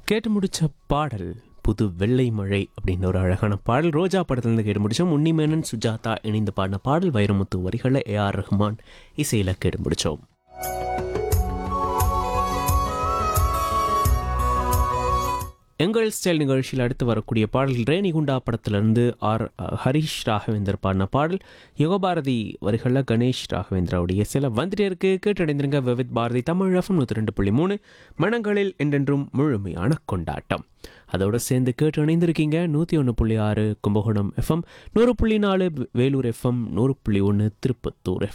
கேட்டு முடிச்ச பாடல் புது வெள்ளை மழை அப்படின்ற ஒரு அழகான பாடல் ரோஜா படத்துலேருந்து கேட்டு முடித்தோம். உன்னிமேனன் சுஜாதா இணைந்து பாடின பாடல் வைரமுத்து வரிகளை ஏஆர் ரஹ்மான் இசையில் கேட்டு முடித்தோம். எங்கள் ஸ்டைல் நிகழ்ச்சியில் அடுத்து வரக்கூடிய பாடல் ரேணிகுண்டா படத்திலிருந்து ஹரிஷ் ராகவேந்தர் பாடின பாடல் யுகபாரதி வரிகளில் கணேஷ் ராகவேந்திராவுடைய சில வந்துட்டே இருக்கு. கேட்டடைந்திருங்க விவித் பாரதி தமிழ் எஃப்எம் 102.3 மனங்களில் என்றென்றும் முழுமையான கொண்டாட்டம். அதோடு சேர்ந்து கேட்டு இணைந்திருக்கீங்க 101.6 Kumbakonam FM, 100.4 Vellore FM, 100.1 Tirupattur FM.